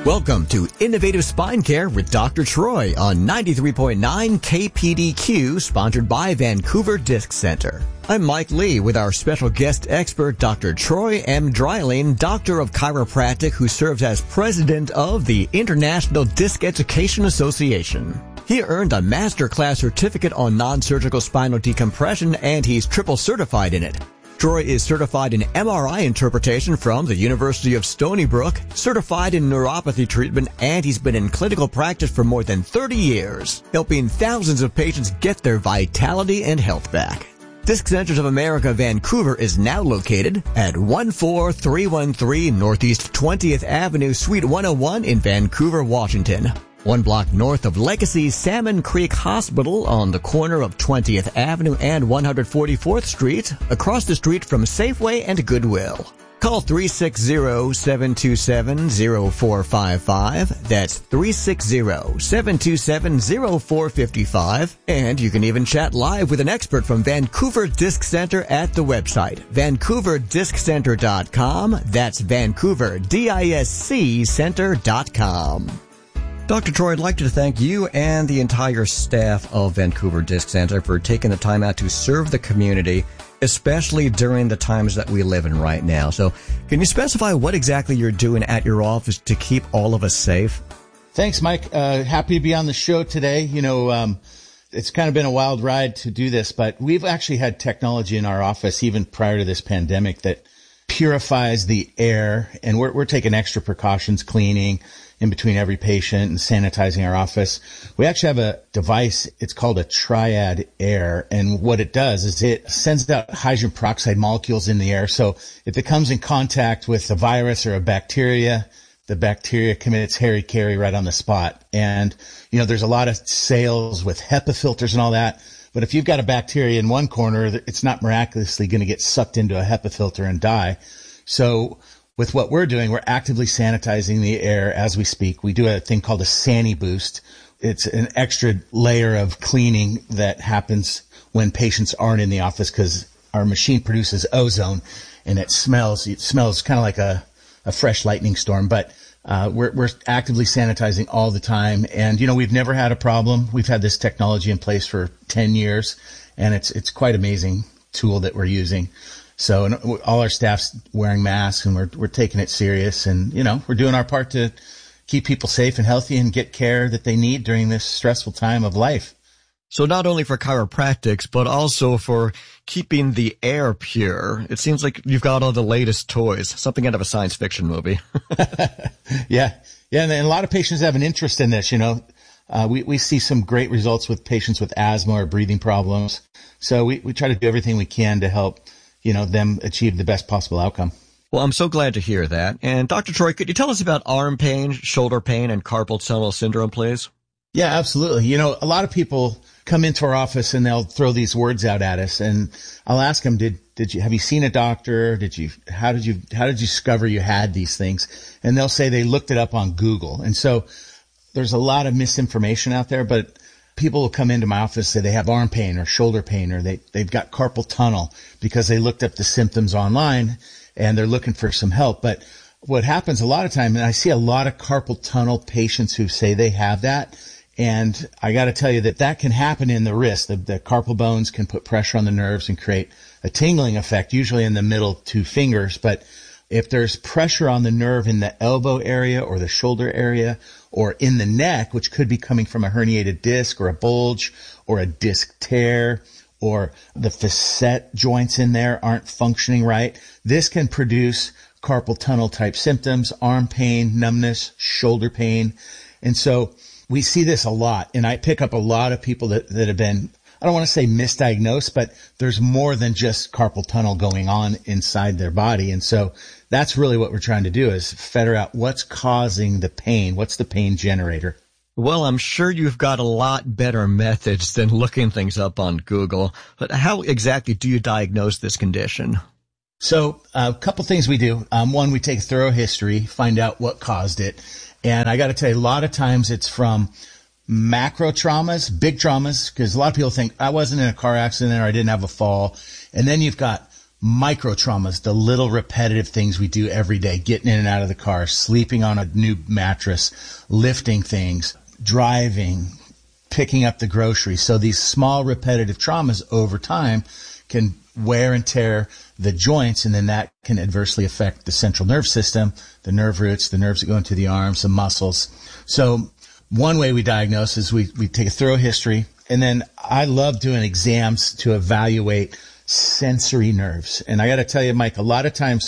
Welcome to Innovative Spine Care with Dr. Troy on 93.9 KPDQ, sponsored by Vancouver Disc Center. I'm Mike Lee with our special guest expert, Dr. Troy M. Dreiling, Doctor of Chiropractic, who serves as President of the International Disc Education Association. He earned a masterclass certificate on non-surgical spinal decompression, and he's triple certified in it. Troy is certified in MRI interpretation from the University of Stony Brook, certified in neuropathy treatment, and he's been in clinical practice for more than 30 years, helping thousands of patients get their vitality and health back. Disc Centers of America Vancouver is now located at 14313 Northeast 20th Avenue, Suite 101 in Vancouver, Washington. 1 block north of Legacy Salmon Creek Hospital on the corner of 20th Avenue and 144th Street, across the street from Safeway and Goodwill. Call 360-727-0455. That's 360-727-0455. And you can even chat live with an expert from Vancouver Disc Center at the website, vancouverDiscCenter.com. That's VancouverDiscCenter.com. Dr. Troy, I'd like to thank you and the entire staff of Vancouver Disc Center for taking the time out to serve the community, especially during the times that we live in right now. So can you specify what exactly you're doing at your office to keep all of us safe? Thanks, Mike. Happy to be on the show today. It's kind of been a wild ride to do this, but we've actually had technology in our office even prior to this pandemic that purifies the air, and we're taking extra precautions, cleaning in between every patient and sanitizing our office. We actually have a device, it's called a Triad Air, and what it does is it sends out hydrogen peroxide molecules in the air. So if it comes in contact with a virus or a bacteria, the bacteria commits hara-kiri right on the spot. And, there's a lot of sales with HEPA filters and all that. But if you've got a bacteria in one corner, it's not miraculously going to get sucked into a HEPA filter and die. So with what we're doing, we're actively sanitizing the air as we speak. We do a thing called a Sani Boost. It's an extra layer of cleaning that happens when patients aren't in the office because our machine produces ozone and it smells kind of like a fresh lightning storm. But we're actively sanitizing all the time. And, we've never had a problem. We've had this technology in place for 10 years, and it's quite amazing tool that we're using. So, and all our staff's wearing masks, and we're taking it serious, and, we're doing our part to keep people safe and healthy and get care that they need during this stressful time of life. So not only for chiropractics, but also for keeping the air pure. It seems like you've got all the latest toys, something out of a science fiction movie. Yeah. And a lot of patients have an interest in this, We see some great results with patients with asthma or breathing problems. So we try to do everything we can to help, them achieve the best possible outcome. Well, I'm so glad to hear that. And Dr. Troy, could you tell us about arm pain, shoulder pain, and carpal tunnel syndrome, please? Yeah, absolutely. A lot of people come into our office and they'll throw these words out at us, and I'll ask them, have you seen a doctor? How did you discover you had these things? And they'll say they looked it up on Google. And so there's a lot of misinformation out there, but people will come into my office, say they have arm pain or shoulder pain, or they've got carpal tunnel because they looked up the symptoms online and they're looking for some help. But what happens a lot of time, and I see a lot of carpal tunnel patients who say they have that, and I got to tell you that can happen in the wrist. The carpal bones can put pressure on the nerves and create a tingling effect, usually in the middle 2 fingers. But if there's pressure on the nerve in the elbow area or the shoulder area or in the neck, which could be coming from a herniated disc or a bulge or a disc tear, or the facet joints in there aren't functioning right, this can produce carpal tunnel type symptoms, arm pain, numbness, shoulder pain. And so we see this a lot, and I pick up a lot of people that have been, I don't want to say misdiagnosed, but there's more than just carpal tunnel going on inside their body. And so that's really what we're trying to do, is figure out what's causing the pain. What's the pain generator? Well, I'm sure you've got a lot better methods than looking things up on Google, but how exactly do you diagnose this condition? So a couple things we do. One, we take a thorough history, find out what caused it. And I got to tell you, a lot of times it's from macro traumas, big traumas, because a lot of people think I wasn't in a car accident or I didn't have a fall. And then you've got micro traumas, the little repetitive things we do every day, getting in and out of the car, sleeping on a new mattress, lifting things, driving, picking up the groceries. So these small repetitive traumas over time can wear and tear the joints, and then that can adversely affect the central nerve system, the nerve roots, the nerves that go into the arms, the muscles. So one way we diagnose is we take a thorough history, and then I love doing exams to evaluate sensory nerves. And I got to tell you, Mike, a lot of times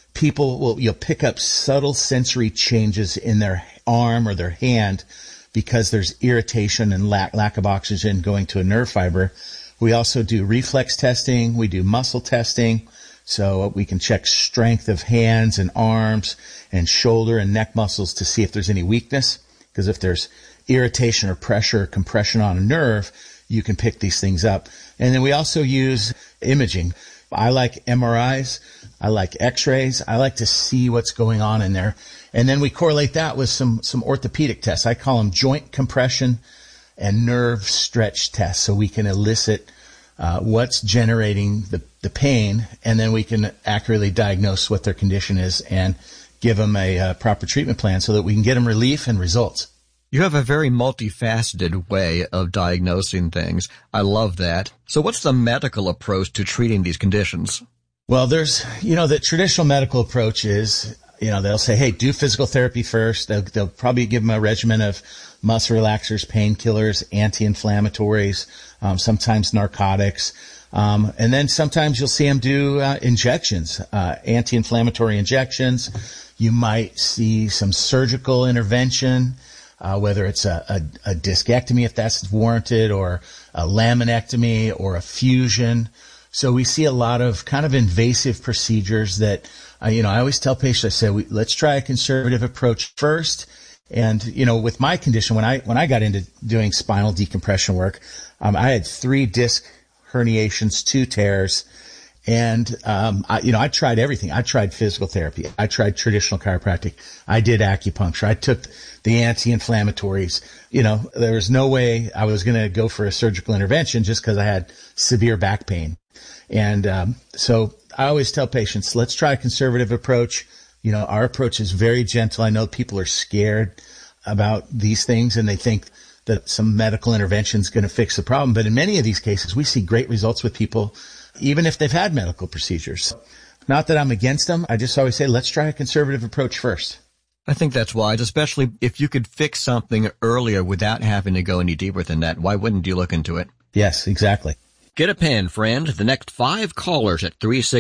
you'll pick up subtle sensory changes in their arm or their hand because there's irritation and lack of oxygen going to a nerve fiber. We also do reflex testing. We do muscle testing. So we can check strength of hands and arms and shoulder and neck muscles to see if there's any weakness. Because if there's irritation or pressure or compression on a nerve, you can pick these things up. And then we also use imaging. I like MRIs. I like X-rays. I like to see what's going on in there. And then we correlate that with some orthopedic tests. I call them joint compression and nerve stretch tests. So we can elicit what's generating the pain, and then we can accurately diagnose what their condition is and give them a proper treatment plan so that we can get them relief and results. You have a very multifaceted way of diagnosing things. I love that. So what's the medical approach to treating these conditions? Well, there's, the traditional medical approach is, they'll say, hey, do physical therapy first. They'll probably give them a regimen of muscle relaxers, painkillers, anti-inflammatories, sometimes narcotics. And then sometimes you'll see them do injections, anti-inflammatory injections. You might see some surgical intervention, whether it's a discectomy, if that's warranted, or a laminectomy or a fusion. So we see a lot of kind of invasive procedures that, I always tell patients, I say, let's try a conservative approach first. And, with my condition, when I got into doing spinal decompression work, I had 3 disc herniations, 2 tears. And, I tried everything. I tried physical therapy. I tried traditional chiropractic. I did acupuncture. I took the anti-inflammatories. There was no way I was going to go for a surgical intervention just because I had severe back pain. And, so I always tell patients, let's try a conservative approach. Our approach is very gentle. I know people are scared about these things and they think that some medical intervention is going to fix the problem. But in many of these cases, we see great results with people, even if they've had medical procedures. Not that I'm against them. I just always say, let's try a conservative approach first. I think that's wise, especially if you could fix something earlier without having to go any deeper than that. Why wouldn't you look into it? Yes, exactly. Get a pen, friend. The next 5 callers at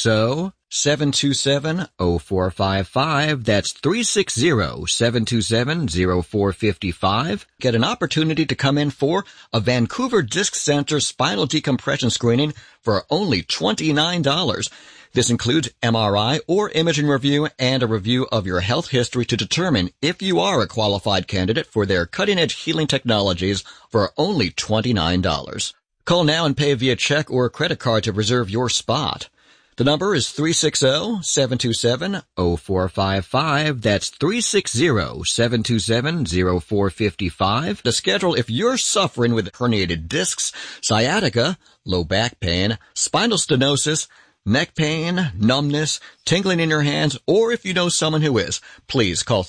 360-727-0455. That's 360-727-0455. Get an opportunity to come in for a Vancouver Disc Center spinal decompression screening for only $29. This includes MRI or imaging review and a review of your health history to determine if you are a qualified candidate for their cutting-edge healing technologies for only $29. Call now and pay via check or credit card to reserve your spot. The number is 360-727-0455. That's 360-727-0455. To schedule if you're suffering with herniated discs, sciatica, low back pain, spinal stenosis, neck pain, numbness, tingling in your hands, or if you know someone who is, please call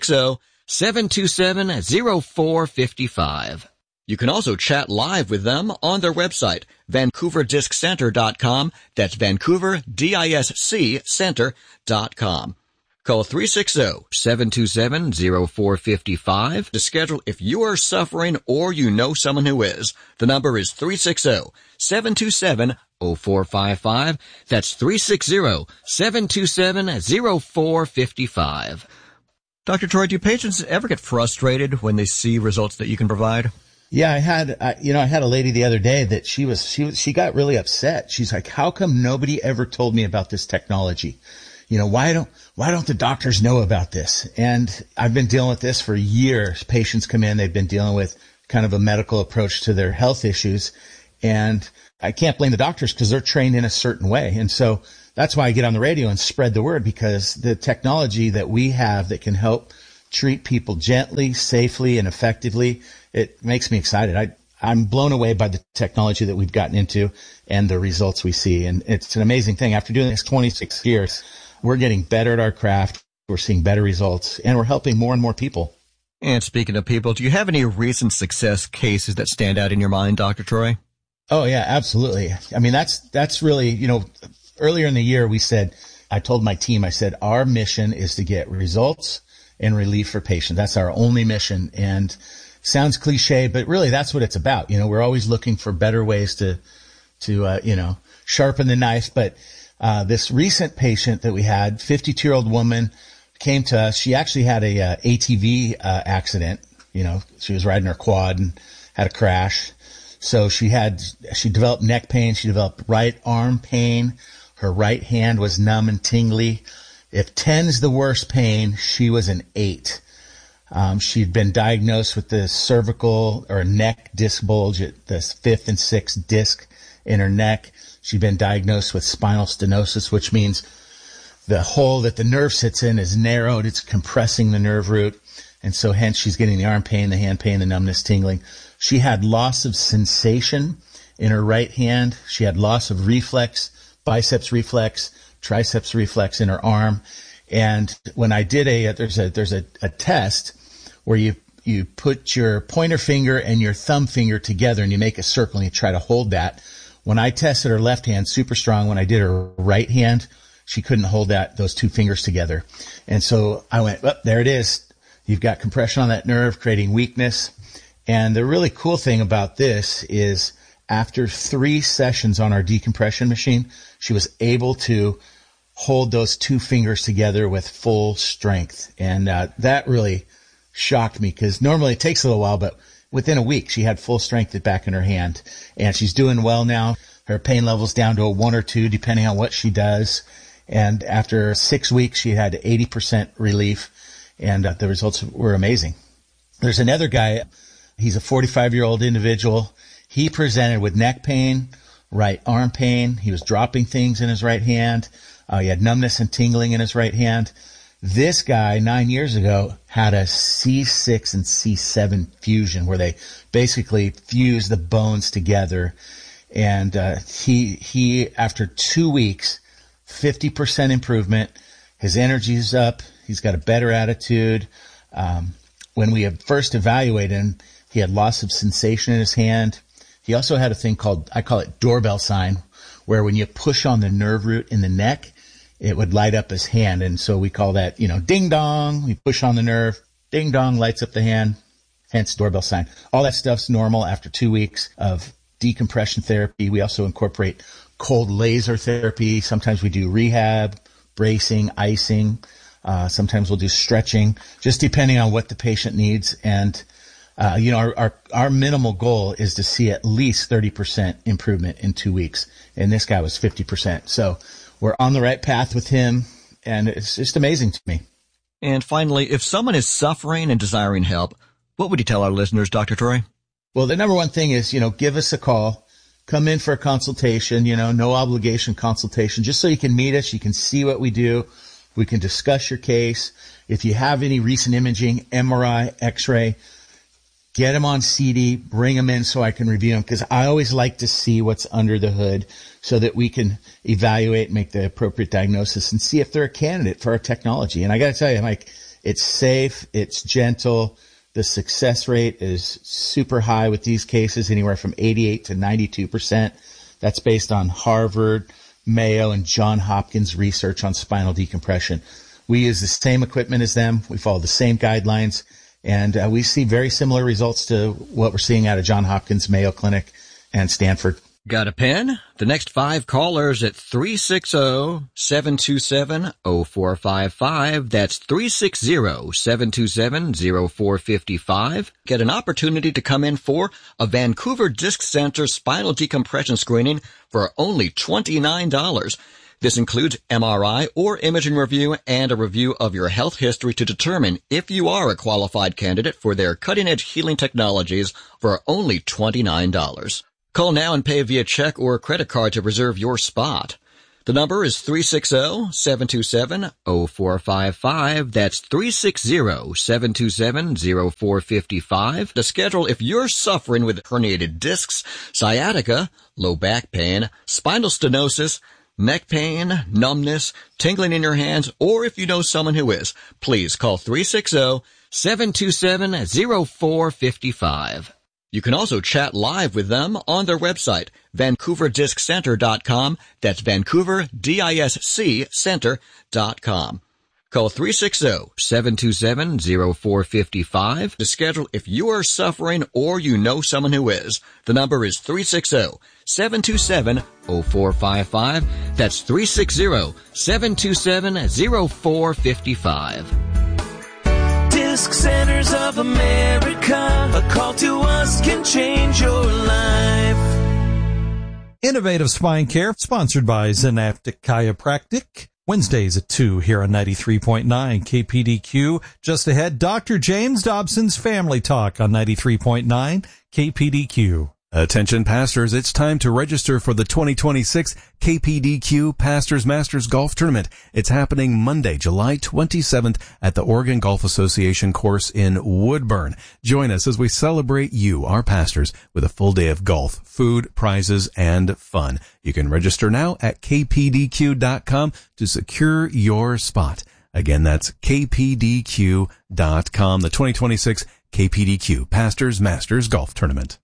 360-727-0455. You can also chat live with them on their website, VancouverDiscCenter.com. That's Vancouver, DISC Center.com. Call 360-727-0455 to schedule if you are suffering or you know someone who is. The number is 360-727-0455. That's 360-727-0455. Dr. Troy, do patients ever get frustrated when they see results that you can provide? Yeah, I had a lady the other day that she got really upset. She's like, how come nobody ever told me about this technology? Why don't the doctors know about this? And I've been dealing with this for years. Patients come in, they've been dealing with kind of a medical approach to their health issues. And I can't blame the doctors because they're trained in a certain way. And so that's why I get on the radio and spread the word, because the technology that we have that can help treat people gently, safely, and effectively, it makes me excited. I'm blown away by the technology that we've gotten into and the results we see. And it's an amazing thing. After doing this 26 years, we're getting better at our craft. We're seeing better results, and we're helping more and more people. And speaking of people, do you have any recent success cases that stand out in your mind, Dr. Troy? Oh, yeah, absolutely. I mean, that's really, earlier in the year, I told my team, I said, our mission is to get results and relief for patients. That's our only mission. And sounds cliche, but really that's what it's about. We're always looking for better ways to sharpen the knife. But this recent patient that we had, 52-year-old woman, came to us. She actually had a ATV accident. She was riding her quad and had a crash. So she developed neck pain. She developed right arm pain. Her right hand was numb and tingly. If 10's the worst pain, she was an 8. She'd been diagnosed with the cervical or neck disc bulge at the 5th and 6th disc in her neck. She'd been diagnosed with spinal stenosis, which means the hole that the nerve sits in is narrowed. It's compressing the nerve root. And so hence she's getting the arm pain, the hand pain, the numbness, tingling. She had loss of sensation in her right hand. She had loss of reflex, biceps reflex, triceps reflex in her arm. And when I did there's a test where you put your pointer finger and your thumb finger together and you make a circle and you try to hold that. When I tested her left hand, super strong. When I did her right hand, she couldn't hold those two fingers together. And so I went, there it is. You've got compression on that nerve, creating weakness. And the really cool thing about this is after 3 sessions on our decompression machine, she was able to hold those two fingers together with full strength. And that really shocked me because normally it takes a little while, but within a week she had full strength back in her hand. And she's doing well now. Her pain level's down to a 1 or 2, depending on what she does. And after 6 weeks, she had 80% relief. And the results were amazing. There's another guy. He's a 45-year-old individual. He presented with neck pain, right arm pain. He was dropping things in his right hand. He had numbness and tingling in his right hand. This guy 9 years ago had a C6 and C7 fusion where they basically fuse the bones together. And he after 2 weeks, 50% improvement. His energy's up. He's got a better attitude. When we had first evaluated him, he had loss of sensation in his hand. He also had a thing called, I call it doorbell sign, where when you push on the nerve root in the neck, it would light up his hand. And so we call that, ding dong. We push on the nerve, ding dong, lights up the hand, hence doorbell sign. All that stuff's normal after 2 weeks of decompression therapy. We also incorporate cold laser therapy. Sometimes we do rehab, bracing, icing. Sometimes we'll do stretching, just depending on what the patient needs. And, our minimal goal is to see at least 30% improvement in 2 weeks. And this guy was 50%. So we're on the right path with him. And it's just amazing to me. And finally, if someone is suffering and desiring help, what would you tell our listeners, Dr. Troy? Well, the number one thing is, give us a call. Come in for a consultation, no obligation consultation, just so you can meet us. You can see what we do. We can discuss your case. If you have any recent imaging, MRI, X-ray, get them on CD, bring them in so I can review them, because I always like to see what's under the hood so that we can evaluate, make the appropriate diagnosis, and see if they're a candidate for our technology. And I got to tell you, Mike, it's safe, it's gentle. The success rate is super high with these cases, anywhere from 88 to 92%. That's based on Harvard, Mayo, and Johns Hopkins research on spinal decompression. We use the same equipment as them. We follow the same guidelines. And we see very similar results to what we're seeing out of Johns Hopkins, Mayo Clinic, and Stanford. Got a pen? The next 5 callers at 360-727-0455. That's 360-727-0455. Get an opportunity to come in for a Vancouver Disc Center spinal decompression screening for only $29. This includes MRI or imaging review and a review of your health history to determine if you are a qualified candidate for their cutting-edge healing technologies for only $29. Call now and pay via check or credit card to reserve your spot. The number is 360-727-0455. That's 360-727-0455. To schedule if you're suffering with herniated discs, sciatica, low back pain, spinal stenosis, neck pain, numbness, tingling in your hands, or if you know someone who is, please call 360-727-0455. You can also chat live with them on their website, VancouverDiscCenter.com. That's VancouverDiscCenter.com. Call 360-727-0455 to schedule if you are suffering or you know someone who is. The number is 360-727-0455. That's 360-727-0455. Disc Centers of America, a call to us can change your life. Innovative Spine Care, sponsored by Zenaptic Chiropractic. Wednesdays at 2 here on 93.9 KPDQ. Just ahead, Dr. James Dobson's Family Talk on 93.9 KPDQ. Attention pastors, it's time to register for the 2026 KPDQ Pastors Masters Golf Tournament. It's happening Monday, July 27th at the Oregon Golf Association course in Woodburn. Join us as we celebrate you, our pastors, with a full day of golf, food, prizes, and fun. You can register now at kpdq.com to secure your spot. Again, that's kpdq.com, the 2026 KPDQ Pastors Masters Golf Tournament.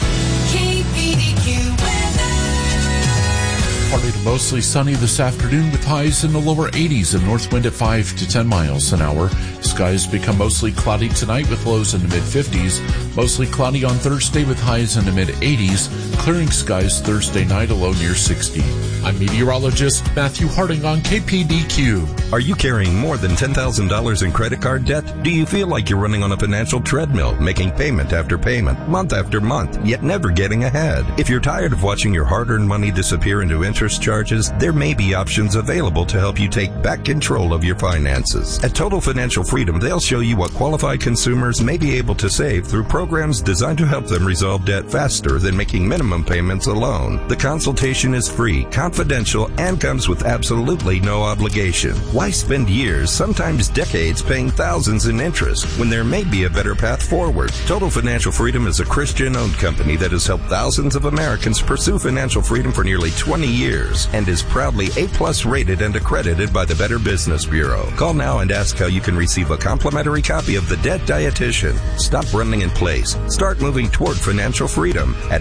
Partly to mostly sunny this afternoon with highs in the lower 80s and north wind at 5 to 10 miles an hour. Skies become mostly cloudy tonight with lows in the mid-50s. Mostly cloudy on Thursday with highs in the mid-80s. Clearing skies Thursday night, a low near 60. I'm meteorologist Matthew Harding on KPDQ. Are you carrying more than $10,000 in credit card debt? Do you feel like you're running on a financial treadmill, making payment after payment, month after month, yet never getting ahead? If you're tired of watching your hard-earned money disappear into interest charges, there may be options available to help you take back control of your finances. At Total Financial Freedom, they'll show you what qualified consumers may be able to save through programs designed to help them resolve debt faster than making minimum payments alone. The consultation is free, confidential, and comes with absolutely no obligation. Why spend years, sometimes decades, paying thousands in interest when there may be a better path forward? Total Financial Freedom is a Christian-owned company that has helped thousands of Americans pursue financial freedom for nearly 20 years and is proudly A+ rated and accredited by the Better Business Bureau. Call now and ask how you can receive a complimentary copy of The Debt Dietitian. Stop running in place. Start moving toward financial freedom at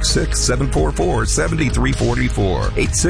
866-744-7344.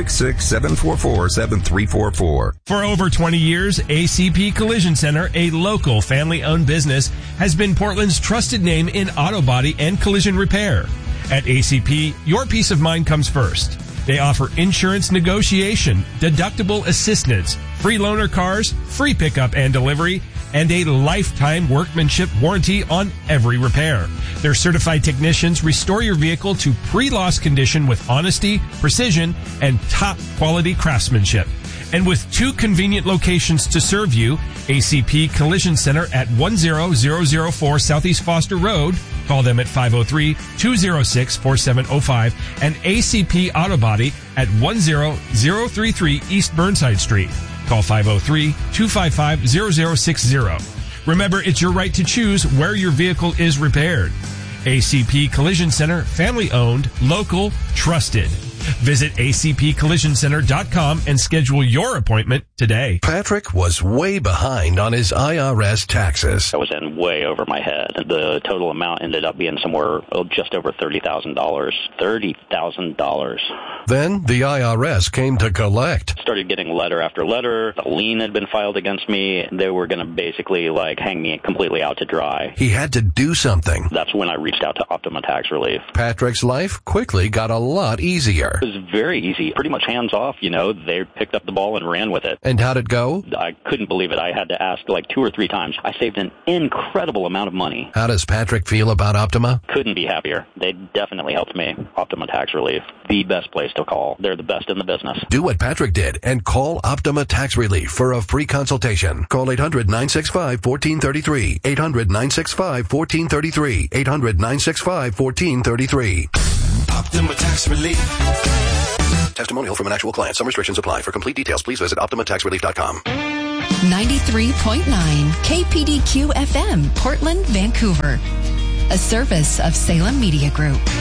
866-744-7344. For over 20 years, ACP Collision Center, a local family-owned business, has been Portland's trusted name in auto body and collision repair. At ACP, your peace of mind comes first. They offer insurance negotiation, deductible assistance, free loaner cars, free pickup and delivery, and a lifetime workmanship warranty on every repair. Their certified technicians restore your vehicle to pre-loss condition with honesty, precision, and top quality craftsmanship. And with 2 convenient locations to serve you, ACP Collision Center at 10004 Southeast Foster Road. Call them at 503-206-4705 and ACP Auto Body at 10033 East Burnside Street. Call 503-255-0060. Remember, it's your right to choose where your vehicle is repaired. ACP Collision Center, family owned, local, trusted. Visit acpcollisioncenter.com and schedule your appointment today. Patrick was way behind on his IRS taxes. I was in way over my head. The total amount ended up being somewhere just over $30,000. $30,000. Then the IRS came to collect. Started getting letter after letter. A lien had been filed against me. They were going to basically hang me completely out to dry. He had to do something. That's when I reached out to Optima Tax Relief. Patrick's life quickly got a lot easier. It was very easy, pretty much hands off, they picked up the ball and ran with it. And how'd it go? I couldn't believe it. I had to ask 2 or 3 times. I saved an incredible amount of money. How does Patrick feel about Optima? Couldn't be happier. They definitely helped me. Optima Tax Relief, the best place to call. They're the best in the business. Do what Patrick did and call Optima Tax Relief for a free consultation. Call 800-965-1433. 800-965-1433. 800-965-1433. Optima Tax Relief. testimonial from an actual client. Some restrictions apply. For complete details, please visit OptimaTaxRelief.com. 93.9 KPDQ FM, Portland, Vancouver. A service of Salem Media Group.